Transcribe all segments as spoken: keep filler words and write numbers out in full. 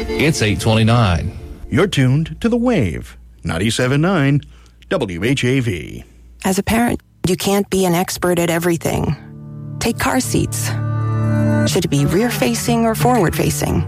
It's eight twenty-nine. You're tuned to The Wave, ninety-seven point nine W H A V. As a parent, you can't be an expert at everything. Take car seats. Should it be rear-facing or forward-facing?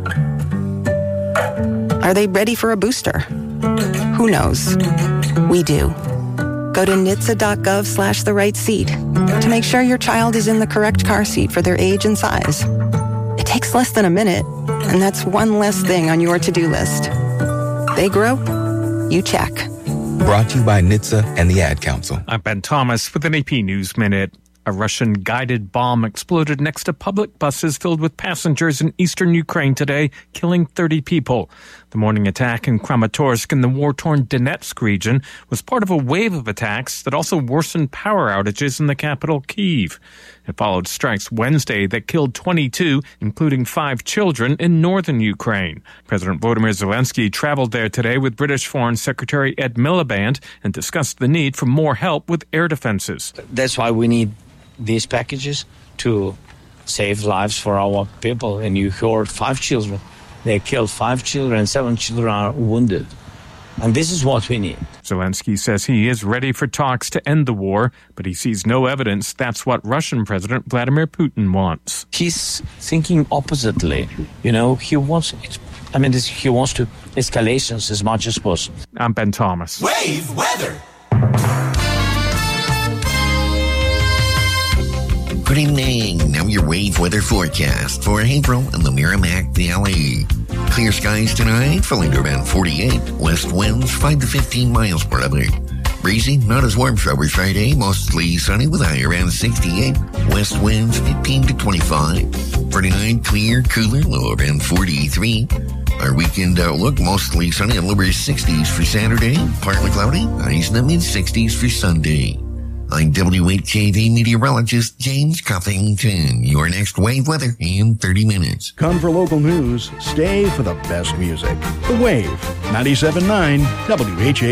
Are they ready for a booster? Who knows? We do. Go to N H T S A dot gov slash the right seat to make sure your child is in the correct car seat for their age and size. It takes less than a minute, and that's one less thing on your to-do list. They grow, you check. Brought to you by N H T S A and the Ad Council. I'm Ben Thomas with an A P News Minute. A Russian guided bomb exploded next to public buses filled with passengers in eastern Ukraine today, killing thirty people. The morning attack in Kramatorsk in the war-torn Donetsk region was part of a wave of attacks that also worsened power outages in the capital, Kyiv. It followed strikes Wednesday that killed twenty-two, including five children, in northern Ukraine. President Volodymyr Zelensky traveled there today with British Foreign Secretary Ed Miliband and discussed the need for more help with air defenses. That's why we need these packages to save lives for our people. And you heard five children. They killed five children, seven children are wounded. And this is what we need. Zelensky says he is ready for talks to end the war, but he sees no evidence that's what Russian President Vladimir Putin wants. He's thinking oppositely. You know, he wants, I mean, this, he wants to escalations as much as possible. I'm Ben Thomas. Wave weather. Good evening. Now your wave weather forecast for April in the Merrimack Valley. Clear skies tonight, falling to around forty-eight. West winds five to fifteen miles per hour. Breezy, not as warm for our Friday. Mostly sunny with a high around sixty-eight. West winds fifteen to twenty-five. For tonight, clear, cooler, low around forty-three. Our weekend outlook, mostly sunny and lower sixties for Saturday. Partly cloudy, highs in the mid-sixties for Sunday. I'm W H A V meteorologist James Cuffington. Your next wave weather in thirty minutes. Come for local news, stay for the best music. The Wave, ninety-seven point nine W H A V.